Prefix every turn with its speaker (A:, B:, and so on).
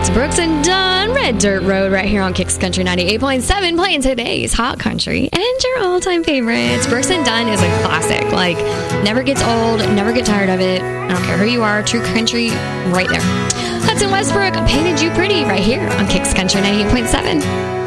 A: That's Brooks and Dunn, Red Dirt Road, right here on Kicks Country 98.7, playing today's hot country and your all-time favorites. Brooks and Dunn is a classic. Like, never gets old, never get tired of it. I don't care who you are, true country, right there. Hudson Westbrook painted you pretty right here on Kicks Country 98.7.